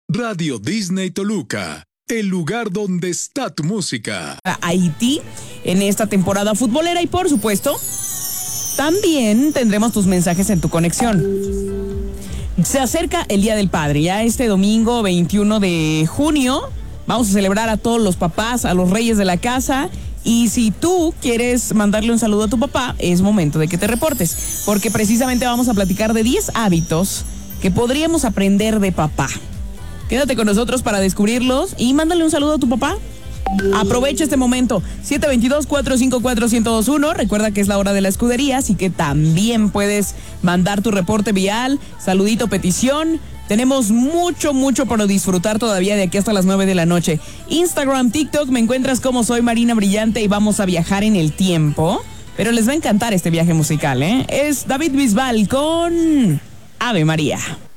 Radio Disney Toluca, el lugar donde está tu música. A Haití en esta temporada futbolera y por supuesto también tendremos tus mensajes en tu conexión. Se acerca el Día del Padre, ya este domingo 21 de junio vamos a celebrar a todos los papás, a los reyes de la casa. Y si tú quieres mandarle un saludo a tu papá, es momento de que te reportes, porque precisamente vamos a platicar de 10 hábitos que podríamos aprender de papá. Quédate con nosotros para descubrirlos y mándale un saludo a tu papá. Aprovecha este momento, 722-454-1021. Recuerda que es la hora de la escudería, así que también puedes mandar tu reporte vial, saludito, petición. Tenemos mucho para disfrutar todavía de aquí hasta las 9 de la noche. Instagram, TikTok, me encuentras como Soy Marina Brillante y vamos a viajar en el tiempo. Pero les va a encantar este viaje musical, ¿eh? Es David Bisbal con Ave María.